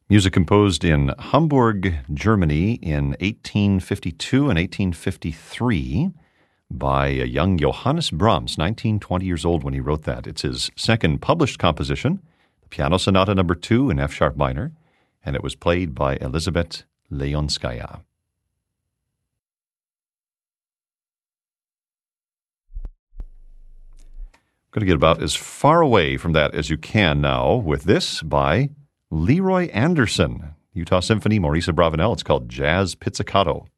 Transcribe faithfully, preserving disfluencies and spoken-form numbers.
Music composed in Hamburg, Germany in eighteen fifty-two and eighteen fifty-three by a young Johannes Brahms, nineteen, twenty years old when he wrote that. It's his second published composition, the Piano Sonata number two in F-sharp minor, and it was played by Elizabeth Leonskaya. I'm going to get about as far away from that as you can now with this by Leroy Anderson, Utah Symphony, Maurice Abravanel. It's called Jazz Pizzicato.